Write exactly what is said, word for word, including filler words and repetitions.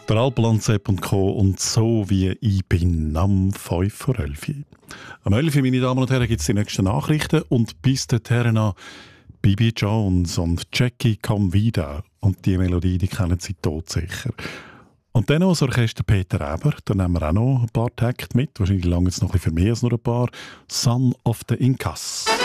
Der Alplandsepp und Co. und so wie ich bin am fünf vor elf. Am elf, meine Damen und Herren, gibt es die nächsten Nachrichten und bis dahin noch Bibi Jones und Jackie komm wieder. Und die Melodie, die kennen Sie todsicher. Und dann noch das Orchester Peter Eber, da nehmen wir auch noch ein paar Takte mit, wahrscheinlich lange jetzt noch ein bisschen für mehr als nur ein paar. Son of the Incas.